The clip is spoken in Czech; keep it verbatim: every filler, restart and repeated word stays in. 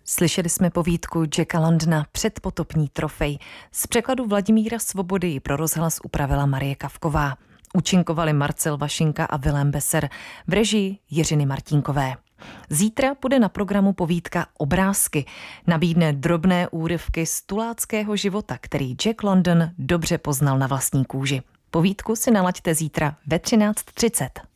Slyšeli jsme povídku Jacka Londona Předpotopní trofej. Z překladu Vladimíra Svobody ji pro rozhlas upravila Marie Kavková. Účinkovali Marcel Vašinka a Vilém Beser, v režii Jiřiny Martínkové. Zítra bude na programu povídka Obrázky. Nabídne drobné úryvky z tuláckého života, který Jack London dobře poznal na vlastní kůži. Povídku si nalaďte zítra ve třináct třicet.